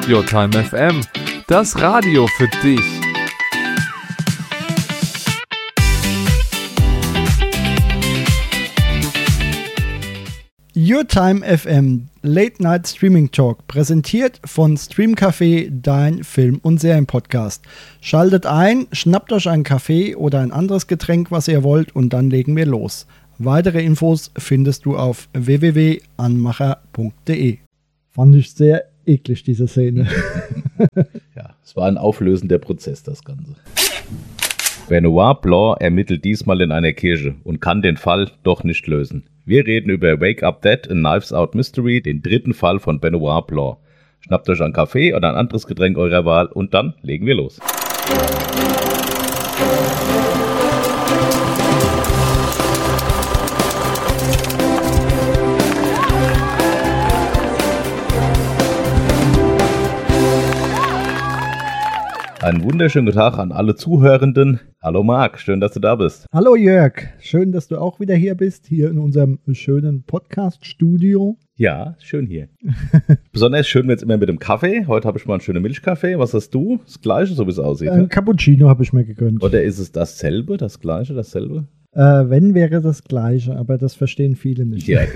Your Time FM, das Radio für dich. Your Time FM, Late Night Streaming Talk, präsentiert von Streamcafé, dein Film- und Serienpodcast. Schaltet ein, schnappt euch einen Kaffee oder ein anderes Getränk, was ihr wollt, und dann legen wir los. Weitere Infos findest du auf www.anmacher.de. Fand ich sehr eklig, diese Szene. Ja, es war ein auflösender Prozess, das Ganze. Benoit Blanc ermittelt diesmal in einer Kirche und kann den Fall doch nicht lösen. Wir reden über Wake Up Dead, a Knives Out Mystery, den dritten Fall von Benoit Blanc. Schnappt euch einen Kaffee oder ein anderes Getränk eurer Wahl und dann legen wir los. Einen wunderschönen guten Tag an alle Zuhörenden. Hallo Marc, schön, dass du da bist. Hallo Jörg, schön, dass du auch wieder hier bist, hier in unserem schönen Podcast-Studio. Ja, schön hier. Besonders schön jetzt immer mit dem Kaffee. Heute habe ich mal einen schönen Milchkaffee. Was hast du? Das Gleiche, so wie es aussieht. Ein Cappuccino habe ich mir gegönnt. Oder ist es dasselbe, das Gleiche, dasselbe? Wenn, wäre das Gleiche, aber das verstehen viele nicht. Ja,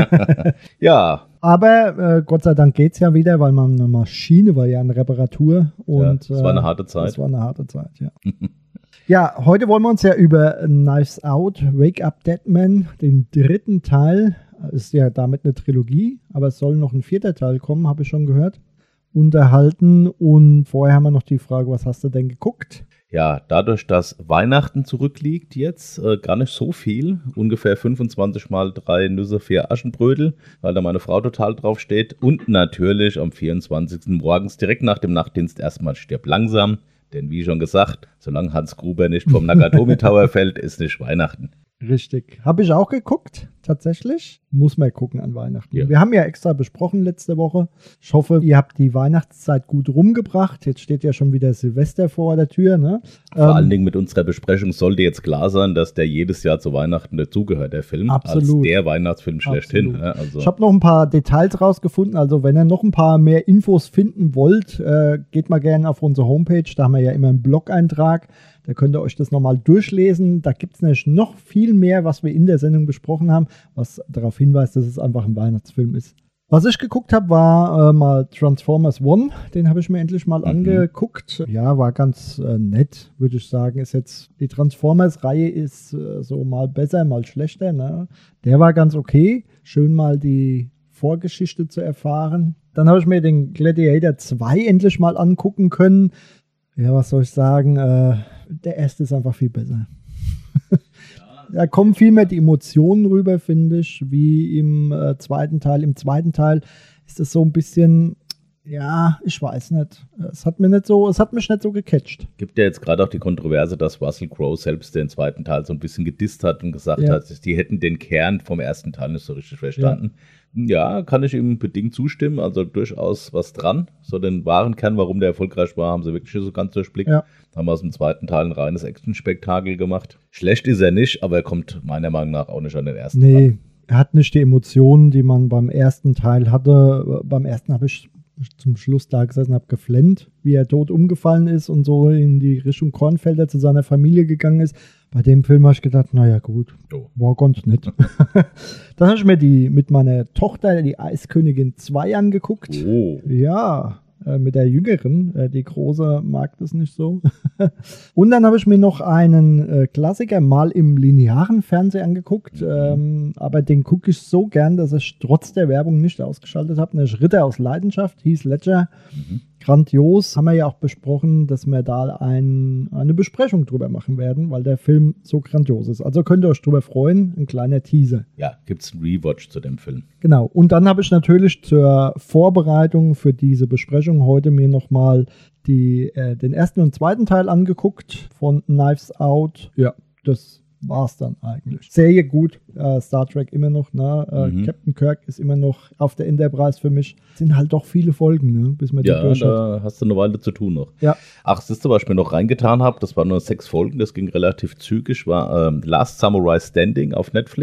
ja. Aber Gott sei Dank geht es ja wieder, weil meine Maschine war ja in Reparatur. Und, ja, das war eine harte Zeit. Das war eine harte Zeit, ja. Ja, heute wollen wir uns ja über Knives Out, Wake Up Dead Man, den dritten Teil, ist ja damit eine Trilogie, aber es soll noch ein vierter Teil kommen, habe ich schon gehört, unterhalten. Und vorher haben wir noch die Frage, was hast du denn geguckt? Ja, dadurch, dass Weihnachten zurückliegt jetzt, gar nicht so viel, ungefähr 25 mal 3 Nüsse, 4 Aschenbrödel, weil da meine Frau total drauf steht. Und natürlich am 24. morgens direkt nach dem Nachtdienst erstmal Stirb langsam. Denn wie schon gesagt, solange Hans Gruber nicht vom Nakatomi Tower fällt, ist nicht Weihnachten. Richtig. Habe ich auch geguckt, tatsächlich. Muss man gucken an Weihnachten. Ja. Wir haben ja extra besprochen letzte Woche. Ich hoffe, ihr habt die Weihnachtszeit gut rumgebracht. Jetzt steht ja schon wieder Silvester vor der Tür, ne? Vor allen Dingen mit unserer Besprechung sollte jetzt klar sein, dass der jedes Jahr zu Weihnachten dazugehört, der Film. Absolut. Als der Weihnachtsfilm schlechthin. Ja, also. Ich habe noch ein paar Details rausgefunden. Also wenn ihr noch ein paar mehr Infos finden wollt, geht mal gerne auf unsere Homepage. Da haben wir ja immer einen Blog-Eintrag. Da könnt ihr euch das nochmal durchlesen. Da gibt es nämlich noch viel mehr, was wir in der Sendung besprochen haben, was darauf hinweist, dass es einfach ein Weihnachtsfilm ist. Was ich geguckt habe, war mal Transformers One. Den habe ich mir endlich mal angeguckt. Ja, war ganz nett, würde ich sagen. Ist jetzt, die Transformers-Reihe ist so mal besser, mal schlechter. Ne? Der war ganz okay. Schön mal die Vorgeschichte zu erfahren. Dann habe ich mir den Gladiator 2 endlich mal angucken können. Ja, was soll ich sagen? Der erste ist einfach viel besser. Da kommen viel mehr die Emotionen rüber, finde ich, wie im zweiten Teil. Im zweiten Teil ist es so ein bisschen, ja, ich weiß nicht. Es hat mich nicht so gecatcht. Gibt ja jetzt gerade auch die Kontroverse, dass Russell Crowe selbst den zweiten Teil so ein bisschen gedisst hat und gesagt hat, die hätten den Kern vom ersten Teil nicht so richtig verstanden. Ja, kann ich ihm bedingt zustimmen, also durchaus was dran. So den wahren Kern, warum der erfolgreich war, haben sie wirklich so ganz durchblickt. Ja. Haben aus dem zweiten Teil ein reines Action-Spektakel gemacht. Schlecht ist er nicht, aber er kommt meiner Meinung nach auch nicht an den ersten ran. Er hat nicht die Emotionen, die man beim ersten Teil hatte. Beim ersten habe ich zum Schluss da gesessen, habe geflennt, wie er tot umgefallen ist und so in die Richtung Kornfelder zu seiner Familie gegangen ist. Bei dem Film habe ich gedacht, naja gut, war ganz nett. Dann habe ich mir mit meiner Tochter die Eiskönigin 2 angeguckt. Oh. Ja, mit der Jüngeren. Die Große mag das nicht so. Und dann habe ich mir noch einen Klassiker mal im linearen Fernsehen angeguckt. Aber den gucke ich so gern, dass ich trotz der Werbung nicht ausgeschaltet habe. Nämlich Ritter aus Leidenschaft, Heath Ledger. Grandios. Haben wir ja auch besprochen, dass wir da eine Besprechung drüber machen werden, weil der Film so grandios ist. Also könnt ihr euch drüber freuen. Ein kleiner Teaser. Ja, gibt es einen Rewatch zu dem Film. Genau. Und dann habe ich natürlich zur Vorbereitung für diese Besprechung heute mir nochmal den ersten und zweiten Teil angeguckt von Knives Out. Ja, das war's dann eigentlich. Serie gut, Star Trek immer noch, ne? Captain Kirk ist immer noch auf der Enterprise für mich. Sind halt doch viele Folgen, ne? Bis man die durch hat. Ja, da hast du eine Weile zu tun noch. Ja. Ach, das ist, was ich mir noch reingetan habe, das waren nur 6 Folgen, das ging relativ zügig, war Last Samurai Standing auf Netflix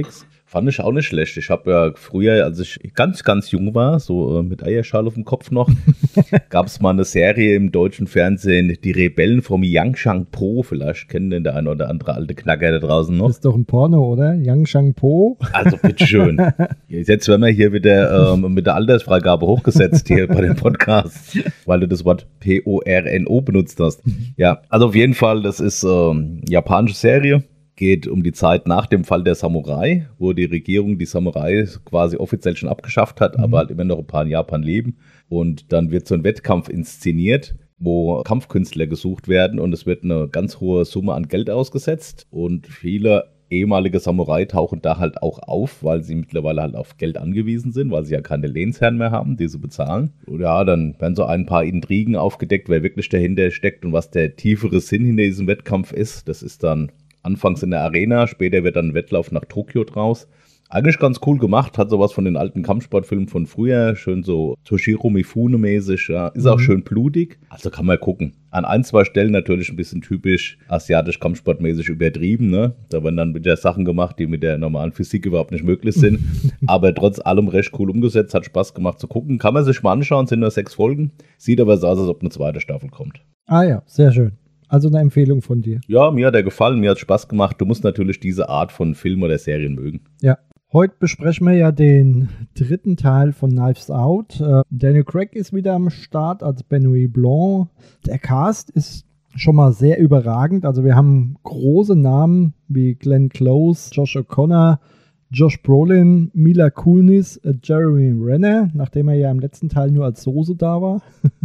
Fand ich auch nicht schlecht. Ich habe ja früher, als ich ganz, ganz jung war, so mit Eierschal auf dem Kopf noch, gab es mal eine Serie im deutschen Fernsehen, die Rebellen vom Yangshang-Po. Vielleicht kennen den der eine oder andere alte Knacker da draußen noch. Das ist doch ein Porno, oder? Yangshang-Po. Also bitteschön. Jetzt werden wir hier wieder mit der Altersfreigabe hochgesetzt hier bei dem Podcast, weil du das Wort P-O-R-N-O benutzt hast. Ja, also auf jeden Fall, das ist japanische Serie. Geht um die Zeit nach dem Fall der Samurai, wo die Regierung die Samurai quasi offiziell schon abgeschafft hat, aber halt immer noch ein paar in Japan leben. Und dann wird so ein Wettkampf inszeniert, wo Kampfkünstler gesucht werden und es wird eine ganz hohe Summe an Geld ausgesetzt. Und viele ehemalige Samurai tauchen da halt auch auf, weil sie mittlerweile halt auf Geld angewiesen sind, weil sie ja keine Lehnsherren mehr haben, die sie bezahlen. Und ja, dann werden so ein paar Intrigen aufgedeckt, wer wirklich dahinter steckt und was der tiefere Sinn hinter diesem Wettkampf ist. Das ist dann anfangs in der Arena, später wird dann ein Wettlauf nach Tokio draus. Eigentlich ganz cool gemacht, hat sowas von den alten Kampfsportfilmen von früher, schön so Toshiro Mifune-mäßig, ja. Ist auch schön blutig, also kann man gucken. An ein, zwei Stellen natürlich ein bisschen typisch asiatisch kampfsportmäßig übertrieben, ne? Da werden dann wieder Sachen gemacht, die mit der normalen Physik überhaupt nicht möglich sind, aber trotz allem recht cool umgesetzt, hat Spaß gemacht zu gucken. Kann man sich mal anschauen, sind nur 6 Folgen, sieht aber so aus, als ob eine zweite Staffel kommt. Ah ja, sehr schön. Also eine Empfehlung von dir. Ja, mir hat er gefallen, mir hat Spaß gemacht. Du musst natürlich diese Art von Film oder Serien mögen. Ja. Heute besprechen wir ja den 3. Teil von Knives Out. Daniel Craig ist wieder am Start als Benoit Blanc. Der Cast ist schon mal sehr überragend. Also wir haben große Namen wie Glenn Close, Josh O'Connor, Josh Brolin, Mila Kunis, Jeremy Renner, nachdem er ja im letzten Teil nur als Soße da war.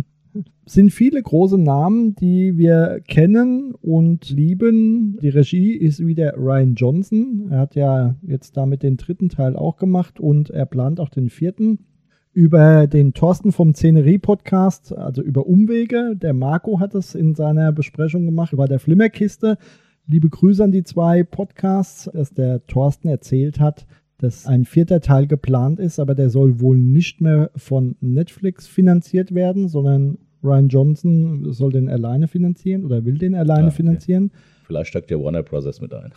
Sind viele große Namen, die wir kennen und lieben. Die Regie ist wieder Rian Johnson. Er hat ja jetzt damit den 3. Teil auch gemacht und er plant auch den 4. Über den Thorsten vom Szenerie-Podcast, also über Umwege. Der Marco hat es in seiner Besprechung gemacht über der Flimmerkiste. Liebe Grüße an die 2 Podcasts, dass der Thorsten erzählt hat, dass ein 4. Teil geplant ist, aber der soll wohl nicht mehr von Netflix finanziert werden, sondern Rian Johnson soll den alleine finanzieren oder will den alleine finanzieren. Vielleicht steigt ja Warner Bros. Mit ein.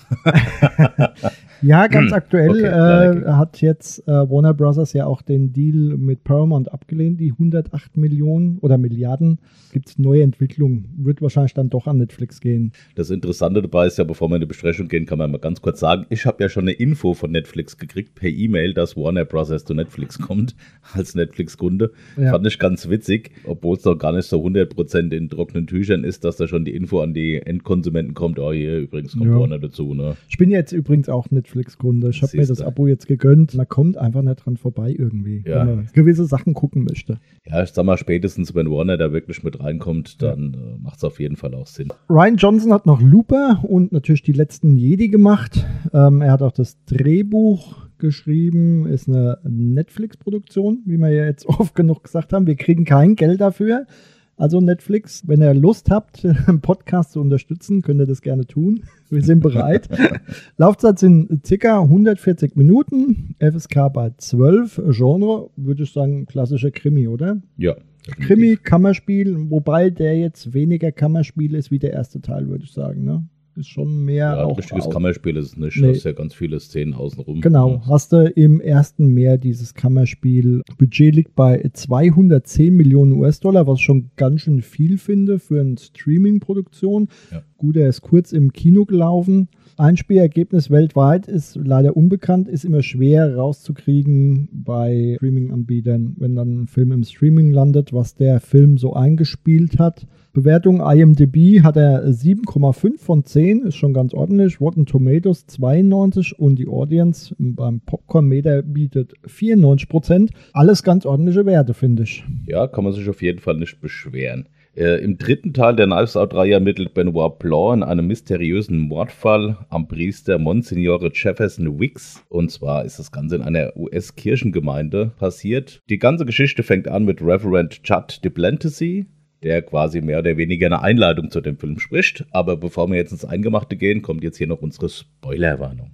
Ja, ganz aktuell hat jetzt Warner Bros. Ja auch den Deal mit Paramount abgelehnt, die 108 Millionen oder Milliarden. Gibt es neue Entwicklungen, wird wahrscheinlich dann doch an Netflix gehen. Das Interessante dabei ist ja, bevor wir in die Besprechung gehen, kann man mal ganz kurz sagen, ich habe ja schon eine Info von Netflix gekriegt per E-Mail, dass Warner Bros. Zu Netflix kommt, als Netflix-Kunde. Ja. Fand ich ganz witzig, obwohl es doch gar nicht so 100% in trockenen Tüchern ist, dass da schon die Info an die Endkonsumenten kommt. Oh, hier übrigens kommt Warner dazu. Ne? Ich bin jetzt übrigens auch Netflix-Kunde. Ich habe mir das Abo jetzt gegönnt. Man kommt einfach nicht dran vorbei irgendwie, wenn man gewisse Sachen gucken möchte. Ja, ich sag mal, spätestens wenn Warner da wirklich mit reinkommt, dann macht es auf jeden Fall auch Sinn. Rian Johnson hat noch Looper und natürlich die letzten Jedi gemacht. Er hat auch das Drehbuch geschrieben, ist eine Netflix-Produktion, wie wir ja jetzt oft genug gesagt haben. Wir kriegen kein Geld dafür. Also Netflix, wenn ihr Lust habt, einen Podcast zu unterstützen, könnt ihr das gerne tun. Wir sind bereit. Laufzeit sind ca. 140 Minuten, FSK bei 12, Genre, würde ich sagen, klassischer Krimi, oder? Ja. Krimi, Kammerspiel, wobei der jetzt weniger Kammerspiel ist wie der erste Teil, würde ich sagen, ne? Ist schon mehr ja, auch. Ein richtiges Kammerspiel ist es nicht. Du hast ja ganz viele Szenen außenrum. Genau, hast du im ersten mehr dieses Kammerspiel. Budget liegt bei 210 Millionen US-Dollar, was ich schon ganz schön viel finde für eine Streaming-Produktion. Ja. Gut, er ist kurz im Kino gelaufen. Einspielergebnis weltweit ist leider unbekannt, ist immer schwer rauszukriegen bei Streaming-Anbietern, wenn dann ein Film im Streaming landet, was der Film so eingespielt hat. Bewertung IMDb hat er 7,5 von 10, ist schon ganz ordentlich. Rotten Tomatoes 92 und die Audience beim Popcorn-Meter bietet 94%. Alles ganz ordentliche Werte, finde ich. Ja, kann man sich auf jeden Fall nicht beschweren. Im 3. Teil der Knives Out-Reihe ermittelt Benoit Blanc in einem mysteriösen Mordfall am Priester Monsignore Jefferson Wicks. Und zwar ist das Ganze in einer US-Kirchengemeinde passiert. Die ganze Geschichte fängt an mit Reverend Judd Duplantis, der quasi mehr oder weniger eine Einleitung zu dem Film spricht. Aber bevor wir jetzt ins Eingemachte gehen, kommt jetzt hier noch unsere Spoilerwarnung.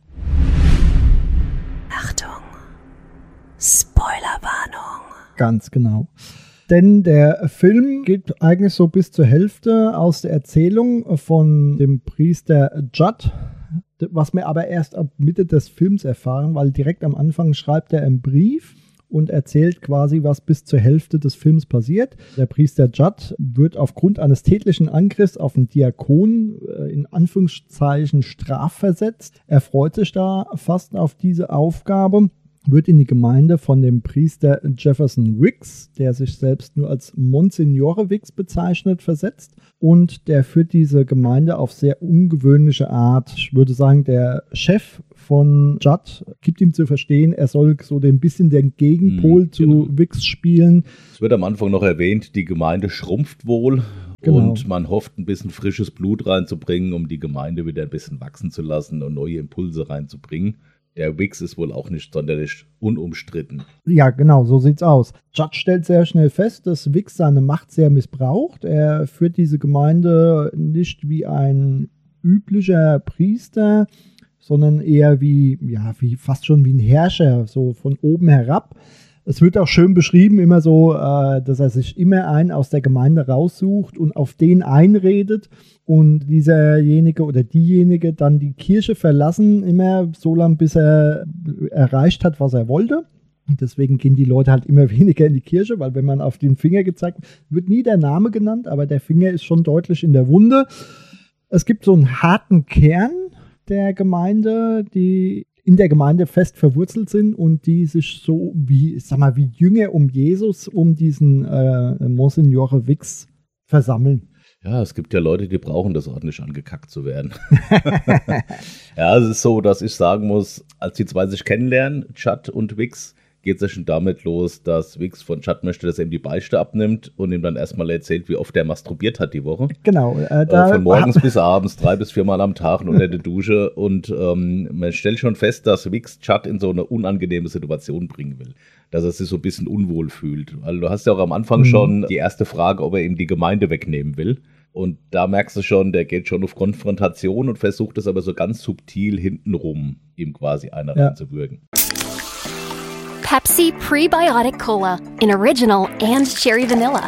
Achtung, Spoilerwarnung. Ganz genau. Denn der Film geht eigentlich so bis zur Hälfte aus der Erzählung von dem Priester Judd was wir aber erst ab Mitte des Films erfahren, weil direkt am Anfang schreibt er einen Brief und erzählt quasi, was bis zur Hälfte des Films passiert. Der Priester Judd wird aufgrund eines tätlichen Angriffs auf einen Diakon in Anführungszeichen strafversetzt. Er freut sich da fast auf diese Aufgabe, wird in die Gemeinde von dem Priester Jefferson Wicks, der sich selbst nur als Monsignore Wicks bezeichnet, versetzt. Und der führt diese Gemeinde auf sehr ungewöhnliche Art. Ich würde sagen, der Chef von Judd gibt ihm zu verstehen, er soll so ein bisschen den Gegenpol zu Wicks spielen. Es wird am Anfang noch erwähnt, die Gemeinde schrumpft wohl. Genau. Und man hofft, ein bisschen frisches Blut reinzubringen, um die Gemeinde wieder ein bisschen wachsen zu lassen und neue Impulse reinzubringen. Der Wicks ist wohl auch nicht sonderlich unumstritten. Ja, genau, so sieht's aus. Judd stellt sehr schnell fest, dass Wicks seine Macht sehr missbraucht. Er führt diese Gemeinde nicht wie ein üblicher Priester, sondern eher wie fast schon wie ein Herrscher, so von oben herab. Es wird auch schön beschrieben, immer so, dass er sich immer einen aus der Gemeinde raussucht und auf den einredet und dieserjenige oder diejenige dann die Kirche verlassen, immer so lange, bis er erreicht hat, was er wollte. Und deswegen gehen die Leute halt immer weniger in die Kirche, weil wenn man auf den Finger gezeigt wird, nie der Name genannt, aber der Finger ist schon deutlich in der Wunde. Es gibt so einen harten Kern der Gemeinde, die in der Gemeinde fest verwurzelt sind und die sich so wie Jünger um Jesus, um diesen Monsignore Wicks versammeln. Ja, es gibt ja Leute, die brauchen das ordentlich angekackt zu werden. Ja, es ist so, dass ich sagen muss, als die zwei sich kennenlernen, Judd und Wicks, geht es ja schon damit los, dass Wicks von Judd möchte, dass er ihm die Beichte abnimmt und ihm dann erstmal erzählt, wie oft er masturbiert hat die Woche. Genau. Von morgens bis abends, 3 bis 4 Mal am Tag und unter der Dusche. Und man stellt schon fest, dass Wicks Judd in so eine unangenehme Situation bringen will. Dass er sich so ein bisschen unwohl fühlt. Also du hast ja auch am Anfang schon die erste Frage, ob er ihm die Gemeinde wegnehmen will. Und da merkst du schon, der geht schon auf Konfrontation und versucht es aber so ganz subtil hintenrum, ihm quasi einer reinzuwürgen. Pepsi Prebiotic Cola in Original and Cherry Vanilla.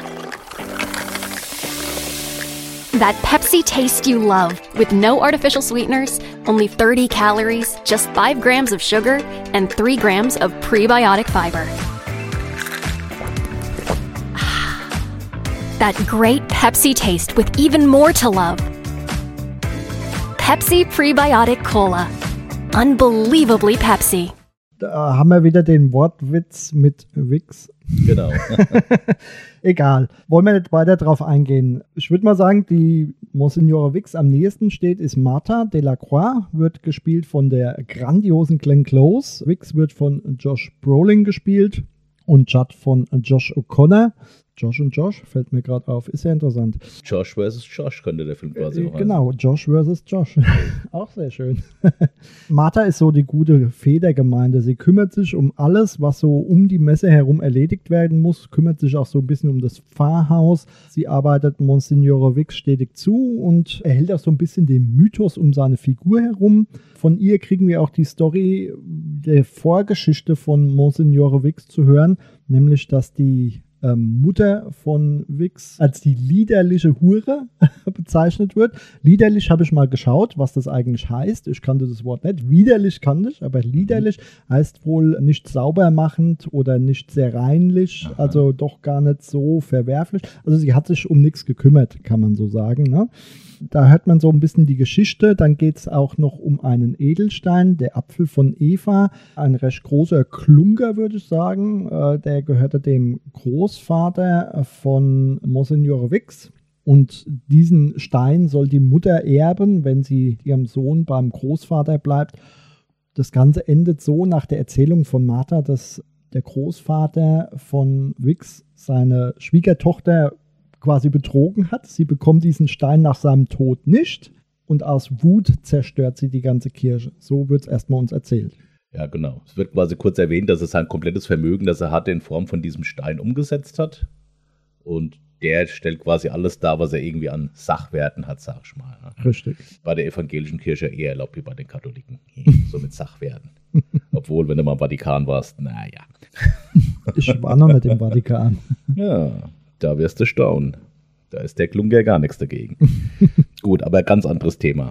That Pepsi taste you love with no artificial sweeteners, only 30 calories, just 5 grams of sugar, and 3 grams of prebiotic fiber. That great Pepsi taste with even more to love. Pepsi Prebiotic Cola. Unbelievably Pepsi. Da haben wir wieder den Wortwitz mit Wicks. Genau. Egal. Wollen wir nicht weiter drauf eingehen. Ich würde mal sagen, die Monsignore Wicks am nächsten steht, ist Martha Delacroix, wird gespielt von der grandiosen Glenn Close. Wicks wird von Josh Brolin gespielt und Judd von Josh O'Connor. Josh und Josh, fällt mir gerade auf, ist ja interessant. Josh vs. Josh könnte der Film quasi auch heißen. Genau, Josh vs. Josh. Auch sehr schön. Martha ist so die gute Fee der Gemeinde. Sie kümmert sich um alles, was so um die Messe herum erledigt werden muss, kümmert sich auch so ein bisschen um das Pfarrhaus. Sie arbeitet Monsignore Wicks stetig zu und erhält auch so ein bisschen den Mythos um seine Figur herum. Von ihr kriegen wir auch die Story der Vorgeschichte von Monsignore Wicks zu hören, nämlich, dass die Mutter von Wicks als die liederliche Hure bezeichnet wird. Liederlich habe ich mal geschaut, was das eigentlich heißt. Ich kannte das Wort nicht. Widerlich kannte ich, aber liederlich heißt wohl nicht saubermachend oder nicht sehr reinlich, also doch gar nicht so verwerflich. Also sie hat sich um nichts gekümmert, kann man so sagen, ne? Da hört man so ein bisschen die Geschichte. Dann geht es auch noch um einen Edelstein, der Apfel von Eva. Ein recht großer Klunker, würde ich sagen. Der gehörte dem Großvater von Monsignore Wicks. Und diesen Stein soll die Mutter erben, wenn sie ihrem Sohn beim Großvater bleibt. Das Ganze endet so nach der Erzählung von Martha, dass der Großvater von Wicks seine Schwiegertochter quasi betrogen hat. Sie bekommt diesen Stein nach seinem Tod nicht und aus Wut zerstört sie die ganze Kirche. So wird es erstmal uns erzählt. Ja, genau. Es wird quasi kurz erwähnt, dass es sein komplettes Vermögen, das er hatte, in Form von diesem Stein umgesetzt hat. Und der stellt quasi alles dar, was er irgendwie an Sachwerten hat, sag ich mal. Richtig. Bei der evangelischen Kirche eher erlaubt wie bei den Katholiken. So mit Sachwerten. Obwohl, wenn du mal im Vatikan warst, naja. Ich war noch nicht im Vatikan. Ja. Da wirst du staunen. Da ist der Klunker gar nichts dagegen. Gut, aber ganz anderes Thema.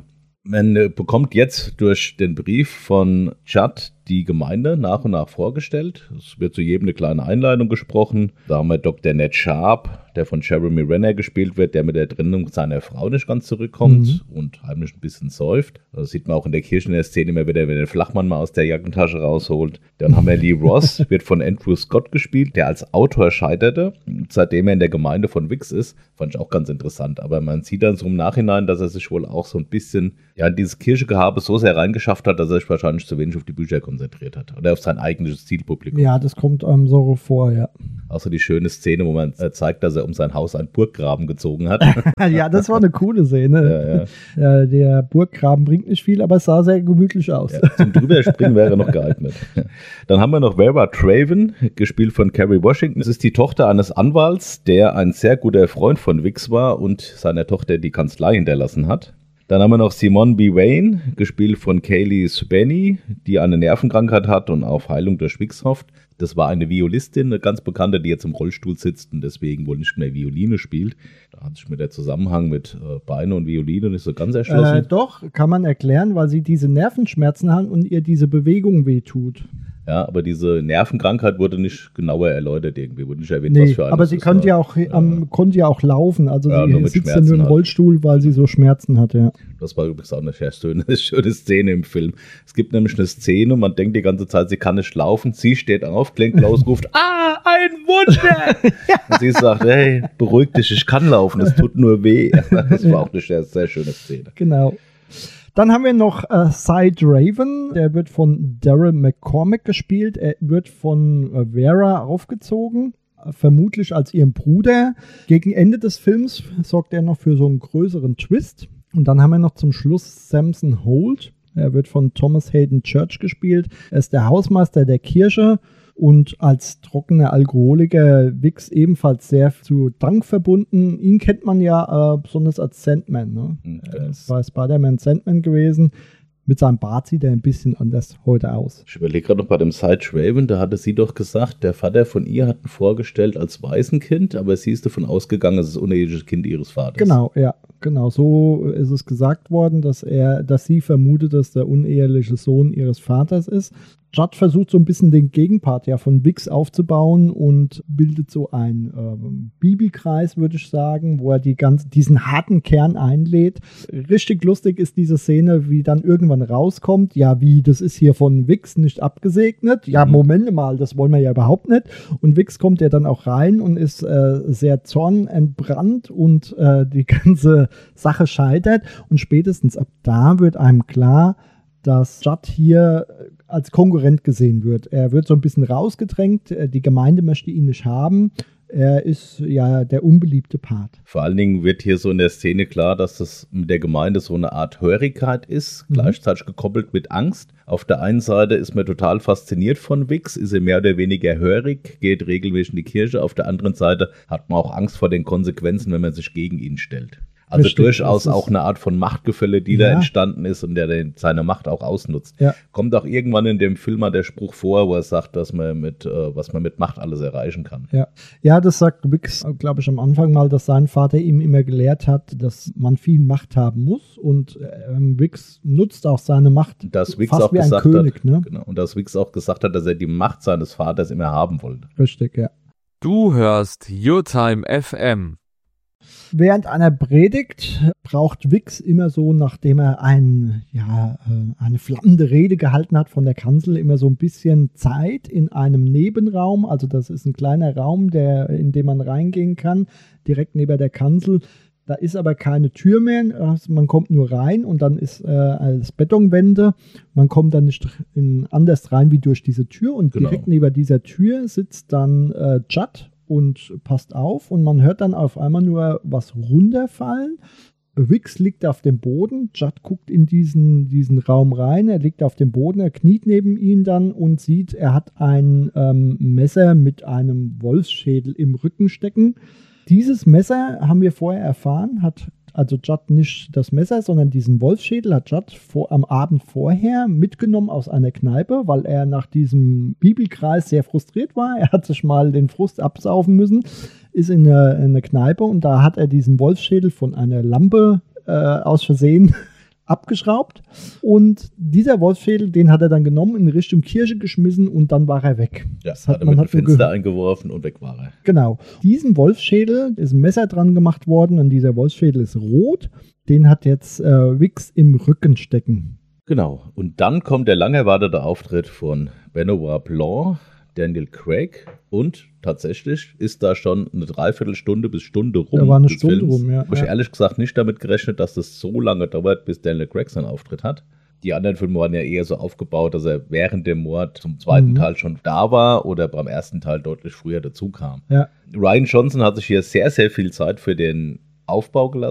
Man bekommt jetzt durch den Brief von Judd die Gemeinde nach und nach vorgestellt. Es wird zu jedem eine kleine Einleitung gesprochen. Da haben wir Dr. Ned Sharp, der von Jeremy Renner gespielt wird, der mit der Trennung seiner Frau nicht ganz zurückkommt und heimlich ein bisschen säuft. Das sieht man auch in der Kirche in der Szene immer wieder, wenn der Flachmann mal aus der Jackentasche rausholt. Dann haben wir Lee Ross, wird von Andrew Scott gespielt, der als Autor scheiterte, seitdem er in der Gemeinde von Wicks ist. Fand ich auch ganz interessant. Aber man sieht dann so im Nachhinein, dass er sich wohl auch so ein bisschen in dieses Kirchegehabe so sehr reingeschafft hat, dass er sich wahrscheinlich zu wenig auf die Bücher konzentriert hat. Oder auf sein eigenes Zielpublikum. Ja, das kommt einem so vor, ja. Außer die schöne Szene, wo man zeigt, dass er um sein Haus einen Burggraben gezogen hat. Ja, das war eine coole Szene. Ja. Der Burggraben bringt nicht viel, aber es sah sehr gemütlich aus. Ja, zum Drüberspringen wäre noch geeignet. Dann haben wir noch Vera Traven, gespielt von Kerry Washington. Das ist die Tochter eines Anwalts, der ein sehr guter Freund von Wicks war und seiner Tochter die Kanzlei hinterlassen hat. Dann haben wir noch Simone B. Wayne, gespielt von Kaylee Spenny, die eine Nervenkrankheit hat und auf Heilung durch Wicks hofft. Das war eine Violistin, eine ganz bekannte, die jetzt im Rollstuhl sitzt und deswegen wohl nicht mehr Violine spielt. Da hat sich mir der Zusammenhang mit Beine und Violine nicht so ganz erschlossen. Doch, kann man erklären, weil sie diese Nervenschmerzen hat und ihr diese Bewegung wehtut. Ja, aber diese Nervenkrankheit wurde nicht genauer erläutert irgendwie, wurde nicht erwähnt, was für eine. Aber sie konnte ja auch laufen, also sie sitzt ja nur im Rollstuhl, weil sie so Schmerzen hat, ja. Das war übrigens auch eine sehr schöne Szene im Film. Es gibt nämlich eine Szene, man denkt die ganze Zeit, sie kann nicht laufen, sie steht auf, klingt laut, ruft, ein Wunder! Und sie sagt, hey, beruhig dich, ich kann laufen, es tut nur weh. Das war auch eine sehr, sehr schöne Szene. Genau. Dann haben wir noch Cy Draven, der wird von Daryl McCormack gespielt. Er wird von Vera aufgezogen, vermutlich als ihrem Bruder. Gegen Ende des Films sorgt er noch für so einen größeren Twist. Und dann haben wir noch zum Schluss Samson Holt. Er wird von Thomas Hayden Church gespielt. Er ist der Hausmeister der Kirche. Und als trockener Alkoholiker Wicks ebenfalls sehr zu Dank verbunden. Ihn kennt man ja besonders als Sandman. Ne? Er ist bei Spider-Man Sandman gewesen. Mit seinem Bart sieht er ein bisschen anders heute aus. Ich überlege gerade noch bei dem Cy Draven, da hatte sie doch gesagt, der Vater von ihr hat ihn vorgestellt als Waisenkind, aber sie ist davon ausgegangen, es ist das uneheliche Kind ihres Vaters. Genau, ja. Genau, so ist es gesagt worden, dass sie vermutet, dass der uneheliche Sohn ihres Vaters ist. Judd versucht so ein bisschen den Gegenpart von Wicks aufzubauen und bildet so einen Bibelkreis, würde ich sagen, wo er diesen harten Kern einlädt. Richtig lustig ist diese Szene, wie dann irgendwann rauskommt, ja, das ist hier von Wicks nicht abgesegnet. Ja, Moment mal, das wollen wir ja überhaupt nicht. Und Wicks kommt ja dann auch rein und ist sehr zornentbrannt und die ganze Sache scheitert. Und spätestens ab da wird einem klar, dass Judd hier als Konkurrent gesehen wird. Er wird so ein bisschen rausgedrängt, die Gemeinde möchte ihn nicht haben. Er ist ja der unbeliebte Part. Vor allen Dingen wird hier so in der Szene klar, dass das mit der Gemeinde so eine Art Hörigkeit ist, gleichzeitig gekoppelt mit Angst. Auf der einen Seite ist man total fasziniert von Wicks, ist er mehr oder weniger hörig, geht regelmäßig in die Kirche. Auf der anderen Seite hat man auch Angst vor den Konsequenzen, wenn man sich gegen ihn stellt. Also richtig, durchaus auch eine Art von Machtgefälle, die da entstanden ist und der seine Macht auch ausnutzt. Ja. Kommt auch irgendwann in dem Film mal der Spruch vor, wo er sagt, dass man was man mit Macht alles erreichen kann. Ja, das sagt Wicks, glaube ich, am Anfang mal, dass sein Vater ihm immer gelehrt hat, dass man viel Macht haben muss und Wicks nutzt auch seine Macht fast wie ein König. Ne? Genau, und dass Wicks auch gesagt hat, dass er die Macht seines Vaters immer haben wollte. Richtig, ja. Du hörst YourTime FM. Während einer Predigt braucht Wicks immer so, nachdem er eine flammende Rede gehalten hat von der Kanzel, immer so ein bisschen Zeit in einem Nebenraum. Also das ist ein kleiner Raum, in den man reingehen kann, direkt neben der Kanzel. Da ist aber keine Tür mehr, also man kommt nur rein und dann ist alles Betonwände. Man kommt dann nicht anders rein wie durch diese Tür und direkt neben dieser Tür sitzt dann Judd und passt auf und man hört dann auf einmal nur was runterfallen. Wicks liegt auf dem Boden, Judd guckt in diesen Raum rein, er liegt auf dem Boden, er kniet neben ihm dann und sieht, er hat ein Messer mit einem Wolfsschädel im Rücken stecken. Dieses Messer, haben wir vorher erfahren, hat also Judd nicht das Messer, sondern diesen Wolfsschädel hat Judd am Abend vorher mitgenommen aus einer Kneipe, weil er nach diesem Bibelkreis sehr frustriert war. Er hat sich mal den Frust absaufen müssen, ist in eine Kneipe und da hat er diesen Wolfsschädel von einer Lampe aus Versehen abgeschraubt. Und dieser Wolfsschädel, den hat er dann genommen, in Richtung Kirche geschmissen und dann war er weg. Ja, das hat er mit dem Fenster eingeworfen und weg war er. Genau. Diesen Wolfsschädel ist ein Messer dran gemacht worden und dieser Wolfsschädel ist rot. Den hat jetzt Wicks im Rücken stecken. Genau. Und dann kommt der lang erwartete Auftritt von Benoit Blanc, Daniel Craig, und tatsächlich ist da schon eine Dreiviertelstunde bis Stunde rum. Da war eine Stunde rum, ja. Habe ich ehrlich gesagt nicht damit gerechnet, dass das so lange dauert, bis Daniel Craig seinen Auftritt hat. Die anderen Filme waren ja eher so aufgebaut, dass er während dem Mord zum zweiten Teil schon da war oder beim ersten Teil deutlich früher dazu kam. Ja. Rian Johnson hat sich hier sehr, sehr viel Zeit für den Aufbau gelassen.